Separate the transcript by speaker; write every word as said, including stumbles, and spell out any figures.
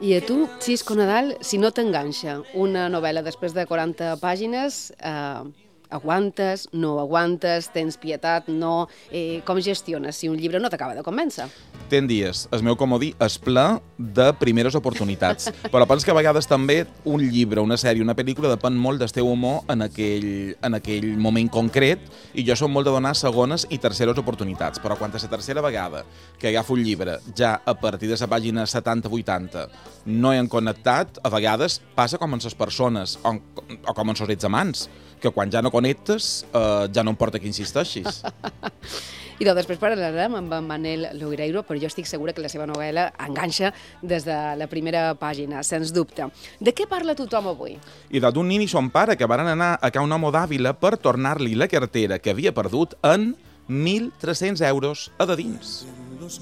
Speaker 1: I a tu, Xisco Nadal, si no t'enganxa una novel·la després de quaranta pàgines, eh, aguantes, no aguantes, tens pietat, no... Eh, com gestiones si un llibre no t'acaba de convèncer?
Speaker 2: Ten dies. El meu comodí és ple de primeres oportunitats. Però penso que a vegades també un llibre, una sèrie, una pel·lícula depèn molt del teu humor en aquell, en aquell moment concret, i jo som molt de donar segones i terceres oportunitats. Però quan a la tercera vegada que agafo un llibre, ja a partir de la pàgina setanta vuitanta, no hi han connectat, a vegades passa com amb les persones o, o com amb els ets amants, que quan ja no connectes eh, ja no importa que insisteixis.
Speaker 1: I doncs després parlarem amb en Manel Loguereiro, però jo estic segura que la seva novel·la enganxa des de la primera pàgina, sens dubte. De què parla tothom avui?
Speaker 2: I d'un nin i son pare que van anar a ca un home d'Àvila per tornar-li la cartera que havia perdut en mil tres-cents euros a de dins.